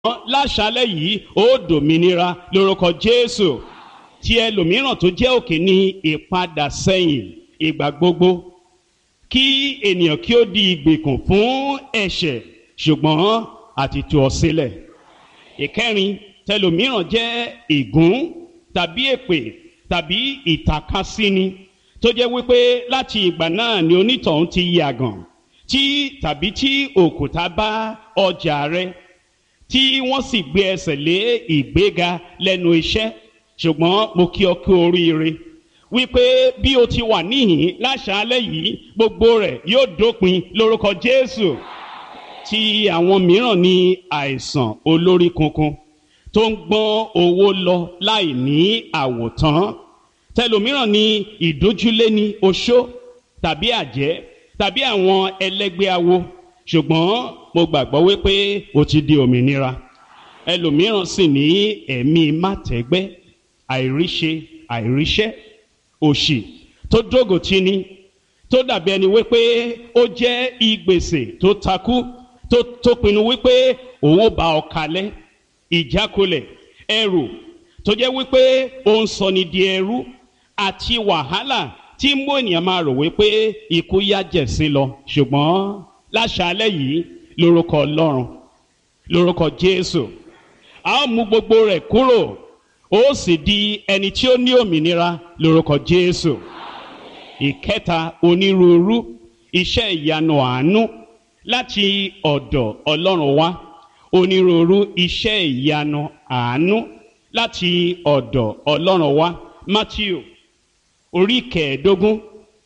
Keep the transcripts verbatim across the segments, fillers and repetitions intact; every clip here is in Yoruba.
láṣálẹ́ yìí ó dòmìnira lórúkọ Jésù. Tí ẹlòmíràn tó jẹ́ òkè ní ìpadà sẹ́yìn ìgbà gbogbo, kí ènìyàn kí ó di ìgbèkùn fún ẹ̀ṣẹ̀, ṣùgbọ́n àti tú ọ sílẹ̀. Ìkẹrin, tẹlòmíràn jẹ́ ègún tàbí èpè tàbí ìtàkasíni tó jẹ́ wípé láti ìgbà náà ni onítọ̀hún ti yàgàn, tí tàbí tí òkúta bá ọjà rẹ, tí wọ́n sì gbé ẹsẹ̀ lé ìgbéga lẹ́nu iṣẹ́. Ṣùgbọ́n mo kí ọ kú oríire wípé bí o ti wà níhìn láṣálẹ́ yìí, gbogbo rẹ̀ yóò dópin lórúkọ Jésù. Tí àwọn mìíràn ní àìsàn olórí kunkun tó ń gbọ́n owó lọ láì ní àwòtán, tẹlòmíràn ní ìdójúlé ní oṣó tàbí àjẹ́ tàbí àwọn ẹlẹ́gbẹ́ awo, ṣùgbọ́n mo gbàgbọ́ wípé o ti di òmìnira. Ẹlòmíràn sì ní ẹ̀mí mátẹ́gbẹ́, àìríṣe àìríṣẹ́, òṣì tó dógòtì ni, tó dàbí ẹni wípé ó jẹ́ ìgbèsè tó takú, tó tó pinnu wípé òun ó bá ọ kalẹ̀. Ìjákulẹ̀, ẹrù tó jẹ́ wípé ó ń sọ ni di ẹrú, àti wàhálà tí mú ènìyàn máa rò wípé ikú yá jẹ̀sín lọ. Ṣùgbọ́n láṣálẹ́ yìí lórúkọ Ọlọ́run, lórúkọ Jésù, a ó mú gbogbo rẹ̀ kúrò, ó sì di ẹni tí ó ní òmìnira lórúkọ Jésù. Ìkẹta, onírúurú iṣẹ́ ìyanu àánú láti ọ̀dọ̀ Ọlọ́run wá. Onírúurú iṣẹ́ ìyanu àánú láti ọ̀dọ̀ Ọlọ́run wá. Mátíù orí kẹẹ̀ẹ́dógún,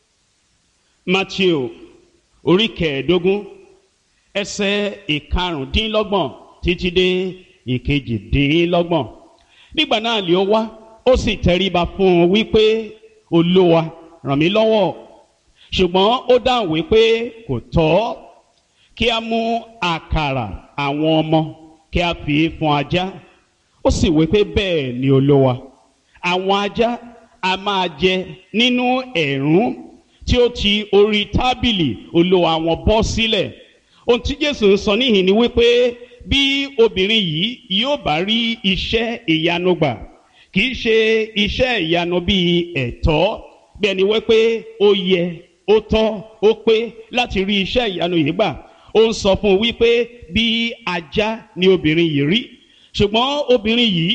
Mátíù orí kẹẹ̀ẹ́dógún ẹsẹ̀ ìkarùndínlọ́gbọ̀n títí dé ìkejìdínlọ́gbọ̀n. Nígbà náà lé ó wá, ó sì tẹríba fún un wípé, Olúwa, ràn mí lọ́wọ́. Ṣùgbọ́n ó dáhùn wípé kò tọ́ kí a mú àkàrà àwọn ọmọ kí a fi fún ajá. Ó sì wípé bẹ́ẹ̀ ni Olúwa, àwọn ajá a máa jẹ nínú ẹ̀rún tí ó ti orí tábìlì Olúwa wọn bọ́ sílẹ̀. Ohun tí Jésù ń sọ níhìn ni wípé bí obìnrin yìí yóò bá rí iṣẹ́ ìyanu gbà, kì í ṣe iṣẹ́ ìyanu bíi ẹ̀tọ́, bí ẹni wípé ó yẹ, ó tọ́, ó pé láti rí iṣẹ́ ìyanu yìí gbà. Ó ń sọ fún un wípé bí ajá ni obìnrin yìí rí. Ṣùgbọ́n obìnrin yìí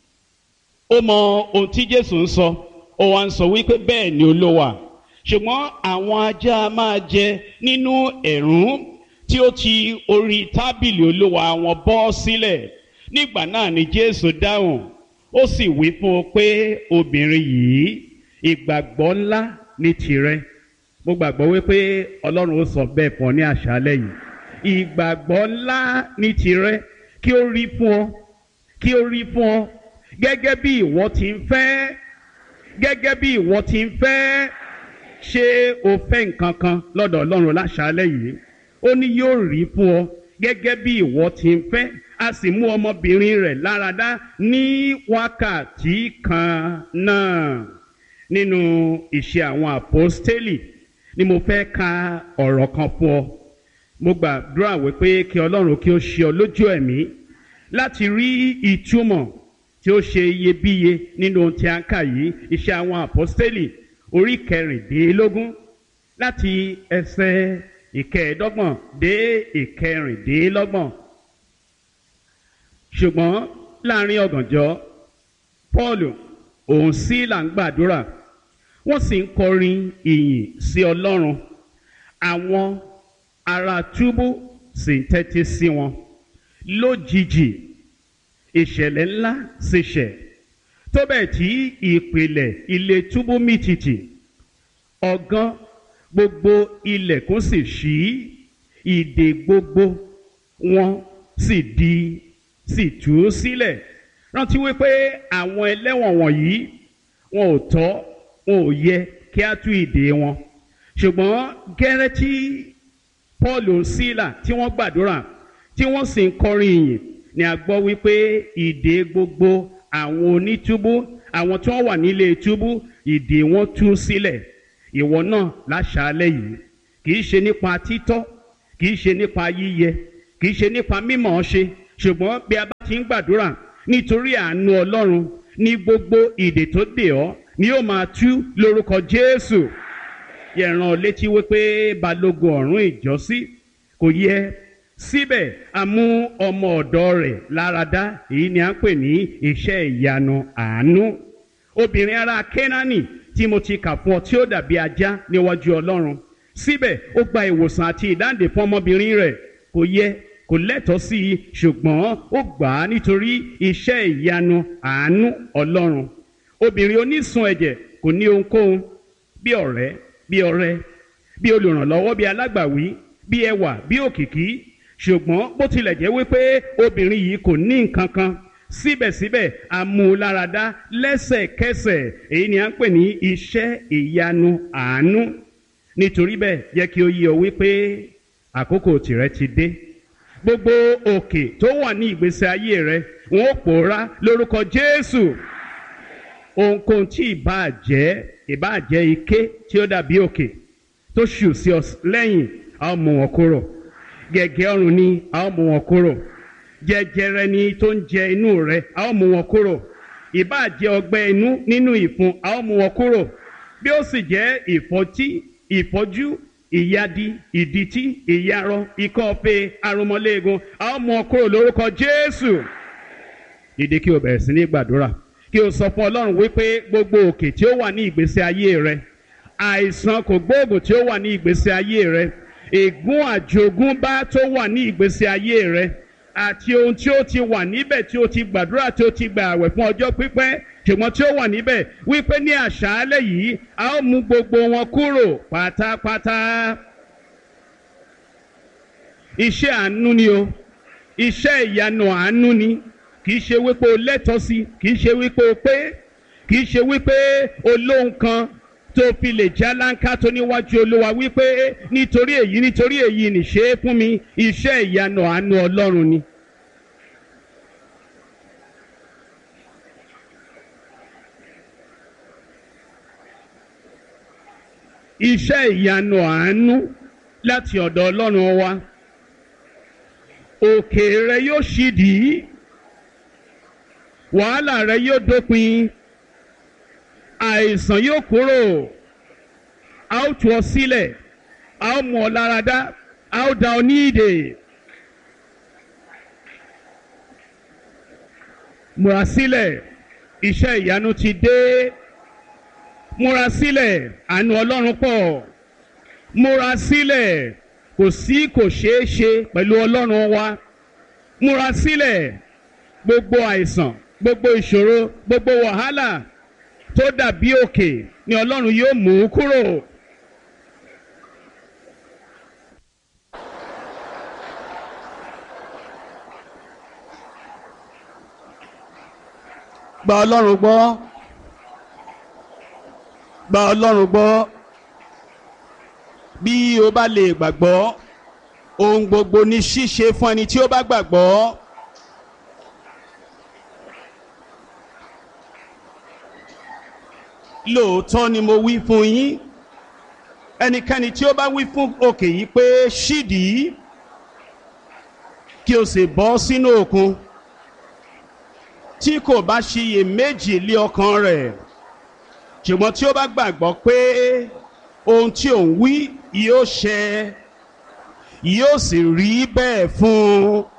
ó mọ ohun tí Jésù ń sọ, ó wá ń sọ wípé bẹ́ẹ̀ ni Olúwa, ṣùgbọ́n àwọn ajá máa jẹ nínú ẹ̀rún tí ó ti orí tábìlì Olúwa wọn bọ́ sílẹ̀. Nígbà náà ni Jésù dáhùn, ó sì wí fún un pé, obìnrin yìí, ìgbàgbọ́ ńlá ní tìrẹ. Mo gbàgbọ́ wípé Ọlọ́run ó sọ bẹ́ẹ̀ fún ọ ní àṣálẹ́ yìí. Ìgbàgbọ́ ńlá ní tìrẹ, kí ó rí fún ọ, kí ó rí fún ọ gẹ́gẹ́ bí ìwọ ti ń fẹ́, gẹ́gẹ́ bí ìwọ ti ń fẹ́. Ṣé o fẹ́ nǹkan kan lọ́dọ̀ Ọlọ́run láṣálẹ́ yìí? Ó ní yóò rí fún ọ gẹ́gẹ́ bí ìwọ ti ń fẹ́. A sì mú ọmọbìnrin rẹ̀ láradá ní wákàtí kan náà. Nínú Ìṣe àwọn Àpọ́stélì ni mo fẹ́ ka ọ̀rọ̀ kan fún ọ. Mo gbàdúrà wípé kí Ọlọ́run kí ó ṣe ọ lójú ẹ̀mí láti rí ìtumọ̀ tí ó ṣe iyebíye nínú ohun tí a ń kà yìí. Ìṣe àwọn Àpọ́stélì orí kẹrìndínlógún láti ẹsẹ̀ ìkẹẹ̀ẹ́dọ́gbọ̀n dé ìkẹrìndínlọ́gbọ̀n. Ṣùgbọ́n láàrin ọ̀gànjọ́, Pọ́ọ̀lù òun Sílà ń gbàdúrà, wọ́n sì ń kọrin ìyìn sí Ọlọ́run. Àwọn ará túbú sì ń tẹ́tí sí wọn. Lójijì ìṣẹ̀lẹ̀ ńlá sì ṣẹ̀, tó bẹ́ẹ̀ tí ìpìlẹ̀ ilé túbú mì tìtì. Ọ̀gán gbogbo ilẹ̀kùn sì ṣí, ìdè gbogbo wọn sì di sì tú sílẹ̀. Rántí wípé àwọn ẹlẹ́wọ̀n wọ̀nyí wọn ò tọ́, wọn ò yẹ kí á tú ìdè wọn. Ṣùgbọ́n gẹ́rẹ́ tí Pọ́ọ̀lù Sílà tí wọ́n gbàdúrà tí wọ́n sì ń kọrin ìyìn ni a gbọ́ wípé ìdè gbogbo àwọn onítúbú, àwọn tí wọ́n wà nílé túbú, ìdè wọn tú sílẹ̀. Ìwọ náà láṣálẹ́ yìí, kì í ṣe nípa títọ́, kì í ṣe nípa yíyẹ, kì í ṣe nípa mímọ̀ ọ́ ṣe, ṣùgbọ́n bí a bá ti ń gbàdúrà nítorí àánú Ọlọ́run ní gbogbo ìdè tó dè ọ́ ni yóò máa tú lórúkọ Jésù. Yẹ̀ràn létí wípé balógun ọ̀rún ìjọ́sí kò yẹ síbẹ̀ a mú ọmọ ọ̀dọ̀ rẹ̀ láradá, èyí ni à ń pè ní iṣẹ́ ìyanu àánú. Obìnrin ará Kénáánì tí mo ti kà fún ọ tí ó dàbí ajá níwájú Ọlọ́run, síbẹ̀ ó gba ìwòsàn àti ìdáǹdè fún ọmọbìnrin rẹ̀. Kò yẹ, kò lẹ́tọ̀ọ́ sí i, ṣùgbọ́n ó gbà á nítorí iṣẹ́ ìyanu àánú Ọlọ́run. Obìnrin onísun ẹ̀jẹ̀ kò ní ohunkóhun bí ọ̀rẹ́, bí ọrẹ, bí olùrànlọ́wọ́, bí alágbàwí, bí ẹwà, bí òkìkí, ṣùgbọ́n bó tilẹ̀ jẹ́ wípé obìnrin yìí kò ní nǹkan kan, síbẹ̀síbẹ̀ a mú un láradá lẹ́sẹ̀kẹsẹ̀. Èyí ni à ń pè ní iṣẹ́ ìyanu àánú. Nítorí bẹ́ẹ̀ jẹ́ kí ó yé ọ wípé àkókò tìrẹ ti dé. Gbogbo òkè tó wà ní ìgbésí ayé rẹ wọn ó pòórá lórúkọ Jésù. Ohunkóhun tí ìbáà jẹ́, ìbáà jẹ́ ike tí ó dàbí òkè tó ṣù sí ọ lẹ́yìn, a ó mú wọn kúrò. Gẹ̀gẹ́ ọrùn ni, a ó mú wọn kúrò. Jẹjẹrẹ ni tó ń jẹ inú rẹ, a ó mú wọn kúrò. Ìbáà jẹ́ ọgbẹ́ inú nínú ìfun, a ó mú wọn kúrò. Bí ó sì jẹ́ ìfọ́tí, ìfọ́jú, ìyadi, ìdìtí, ìyarọ, ikọ́ọfe, arúmọléegun, a ó mú wọn kúrò lórúkọ Jésù. Dìde kí o bẹ̀rẹ̀ sí ní gbàdúrà, kí o sọ fún Ọlọ́run wípé gbogbo òkè tí ó wà ní ìgbésí ayé rẹ, àìsàn kò gbóògùn tí ó wà ní ìgbésí ayé rẹ, ègún àjogúnbá tó wà ní ìgbésí ayé rẹ, àti ohun tí ó ti wà níbẹ̀ tí ó ti gbàdúrà tí ó ti gbà àwẹ̀ fún ọjọ́ pípẹ́ ṣùgbọ́n tí ó wà níbẹ̀, wípé ní àṣálẹ́ yìí a ó mú gbogbo wọn kúrò pátápátá. Iṣẹ́ àánú ni o, iṣẹ́ ìyanu àánú ni. Kìí ṣe wípé o lẹ́tọ̀ọ́ sí, kìí ṣe wípé o pé, kìí ṣe wípé o lóhun kan tó fi lè já láńká tó níwájú Olúwa wípé nítorí èyí nítorí èyí nìṣe é fún mi. Iṣẹ́ ìyanu àánú Ọlọ́run ni. Iṣẹ́ ìyanu àánú láti ọ̀dọ̀ Ọlọ́run wa. Òkè rẹ yóò ṣídìí, wàhálà rẹ yóò dópin, àìsàn yóò kúrò, a ó tú ọ sílẹ̀, a ó mú ọ láradá, a ó dá ọ ní ìdè. Múra sílẹ̀, iṣẹ́ ìyanu ti dé. Múra sílẹ̀, àánú Ọlọ́run pọ̀. Múra sílẹ̀, kò sí kò ṣeé ṣe pẹ̀lú Ọlọ́run wa. Múra sílẹ̀, gbogbo àìsàn, gbogbo ìṣòro, gbogbo wàhálà tó dàbí òkè ni Ọlọ́run yóò mú kúrò. Gba Ọlọ́run gbọ́, gba Ọlọ́run gbọ́. Bí o bá lè gbàgbọ́, ohun gbogbo ní ṣíṣe fún ẹni tí ó bá gbàgbọ́. Lóòótọ́ ni mo wí fún yín, ẹnikẹ́ni tí ó bá wí fún òkè yìí pé ṣídìí kí o sì bọ́ sínú òkun, tí kò bá ṣiyèméjì lé ọkàn rẹ̀, ṣùgbọ́n tí ó bá gbàgbọ́ pé ohun tí òun wí yóò ṣẹ, yóò sì rí bẹ́ẹ̀ fún un.